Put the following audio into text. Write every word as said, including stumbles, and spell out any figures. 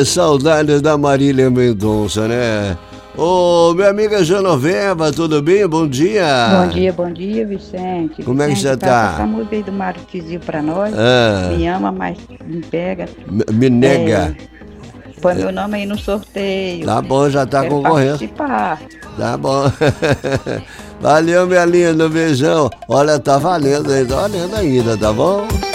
É, saudade da Marília Mendonça, né? Ô, minha amiga Genoveva, tudo bem? Bom dia. Bom dia, bom dia, Vicente. Como é que Vicente, você tá? Essa música aí do Mário Tizil pra nós. Ah. Me ama, mas me pega. Me, me nega. É, põe meu nome aí no sorteio. Tá bom, já tá Quero concorrendo. participar. Tá bom. Valeu, minha linda, um beijão. Olha, tá valendo aí, tá valendo ainda, tá bom?